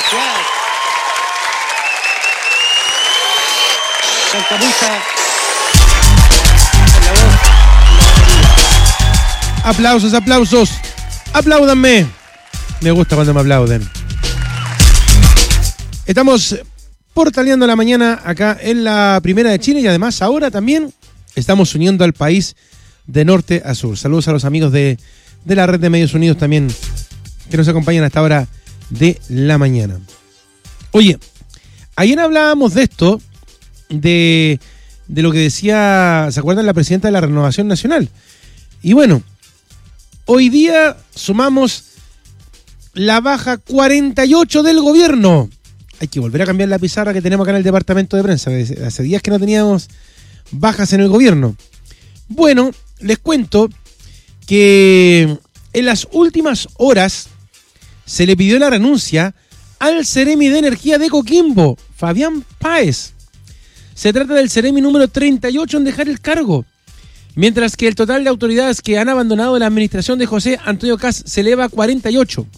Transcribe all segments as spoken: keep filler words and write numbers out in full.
gracias. Santa Musa. Aplausos, aplausos. Apláudanme. Me gusta cuando me aplauden. Estamos portaleando la mañana acá en la Primera de Chile y además ahora también estamos uniendo al país de norte a sur. Saludos a los amigos de, de la red de Medios Unidos también que nos acompañan a esta hora de la mañana. Oye, ayer hablábamos de esto, de, de lo que decía, ¿se acuerdan? La presidenta de la Renovación Nacional. Y bueno, hoy día sumamos la baja cuarenta y ocho del gobierno. Hay que volver a cambiar la pizarra que tenemos acá en el departamento de prensa. Hace días que no teníamos bajas en el gobierno. Bueno, les cuento que en las últimas horas se le pidió la renuncia al Ceremi de Energía de Coquimbo, Fabián Páez. Se trata del Ceremi número treinta y ocho en dejar el cargo, mientras que el total de autoridades que han abandonado la administración de José Antonio Kast se eleva a cuarenta y ocho.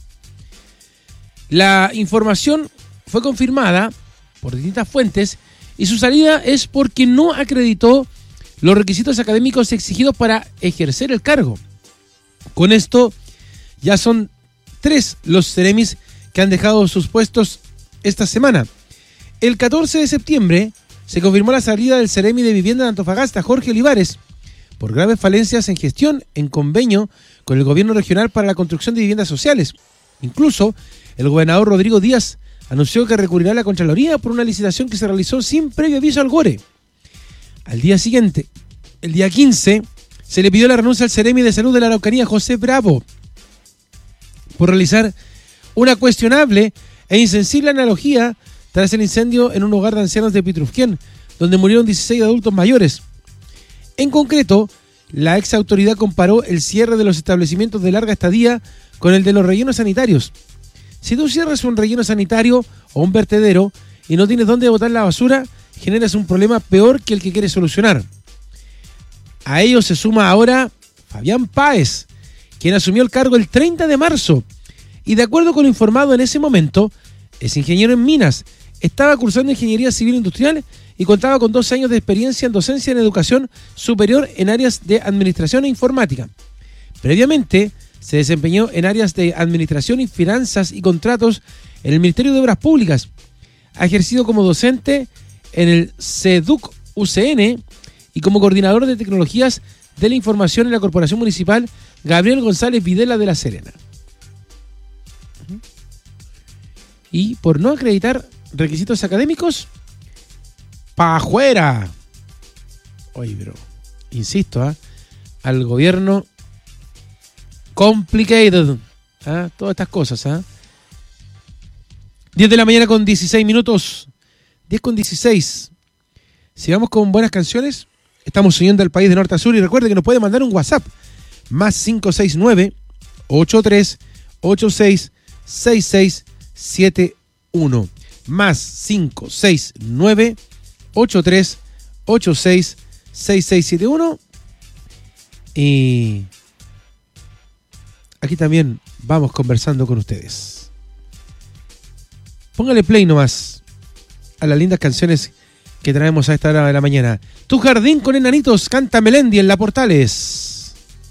La información fue confirmada por distintas fuentes y su salida es porque no acreditó los requisitos académicos exigidos para ejercer el cargo. Con esto ya son tres los Ceremis que han dejado sus puestos esta semana. El catorce de septiembre se confirmó la salida del Ceremi de Vivienda de Antofagasta, Jorge Olivares, por graves falencias en gestión en convenio con el gobierno regional para la construcción de viviendas sociales. Incluso el gobernador Rodrigo Díaz anunció que recurrirá a la Contraloría por una licitación que se realizó sin previo aviso al GORE. Al día siguiente, el día quince, se le pidió la renuncia al Ceremi de Salud de la Araucanía, José Bravo, por realizar una cuestionable e insensible analogía tras el incendio en un hogar de ancianos de Pitrufquén, donde murieron dieciséis adultos mayores. En concreto, la ex autoridad comparó el cierre de los establecimientos de larga estadía con el de los rellenos sanitarios. Si tú cierras un relleno sanitario o un vertedero y no tienes dónde botar la basura, generas un problema peor que el que quieres solucionar. A ello se suma ahora Fabián Páez, quien asumió el cargo el treinta de marzo y, de acuerdo con lo informado en ese momento, es ingeniero en minas, estaba cursando ingeniería civil industrial y contaba con doce años de experiencia en docencia en educación superior en áreas de administración e informática. Previamente se desempeñó en áreas de administración y finanzas y contratos en el Ministerio de Obras Públicas. Ha ejercido como docente en el CEDUC U C N y como coordinador de tecnologías de la información en la Corporación Municipal Gabriel González Videla de La Serena. Y por no acreditar requisitos académicos, ¡pa' afuera! Oye, pero insisto, ¿eh? al gobierno complicated, ¿eh? todas estas cosas. ¿eh? diez de la mañana con dieciséis minutos, diez con dieciséis. Sigamos con buenas canciones. Estamos uniendo al país de norte a sur y recuerde que nos puede mandar un WhatsApp más cinco seis nueve, ocho tres ocho seis, seis seis siete uno más cinco seis nueve, ocho tres ocho seis, seis seis siete uno. Y aquí también vamos conversando con ustedes. Póngale play nomás a las lindas canciones que traemos a esta hora de la mañana. Tu jardín con enanitos, canta Melendi en La Portales.